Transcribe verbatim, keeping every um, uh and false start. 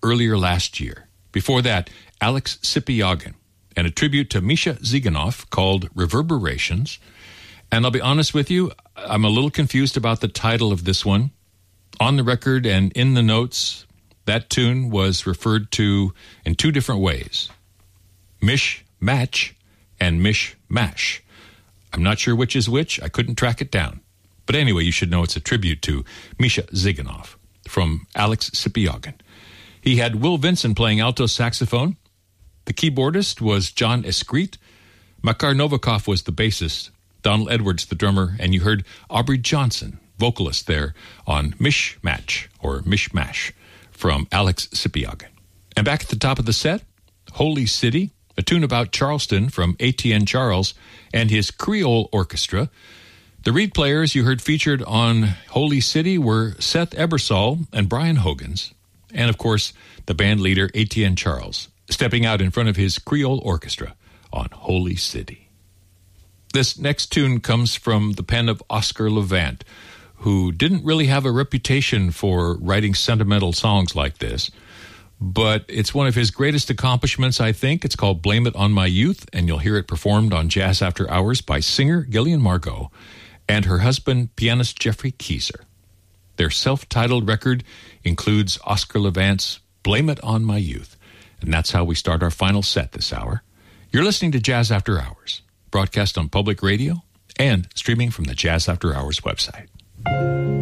earlier last year. Before that, Alex Sipiagin, and a tribute to Misha Ziganov called Reverberations. And I'll be honest with you, I'm a little confused about the title of this one. On the record and in the notes, that tune was referred to in two different ways. Mish Match and Mish Mash. I'm not sure which is which. I couldn't track it down. But anyway, you should know it's a tribute to Misha Ziganov from Alex Sipiagin. He had Will Vinson playing alto saxophone. The keyboardist was John Escrit. Makar Novikov was the bassist. Donald Edwards, the drummer. And you heard Aubrey Johnson, vocalist there on Mish Match or Mish Mash from Alex Sipiagin. And back at the top of the set, Holy City, a tune about Charleston from Etienne Charles and his Creole Orchestra. The reed players you heard featured on Holy City were Seth Ebersol and Brian Hogans, and of course, the band leader Etienne Charles, stepping out in front of his Creole Orchestra on Holy City. This next tune comes from the pen of Oscar Levant, who didn't really have a reputation for writing sentimental songs like this, but it's one of his greatest accomplishments, I think. It's called Blame It on My Youth, and you'll hear it performed on Jazz After Hours by singer Gillian Margot and her husband, pianist Jeffrey Keyser. Their self-titled record includes Oscar Levant's Blame It on My Youth, and that's how we start our final set this hour. You're listening to Jazz After Hours, broadcast on public radio and streaming from the Jazz After Hours website.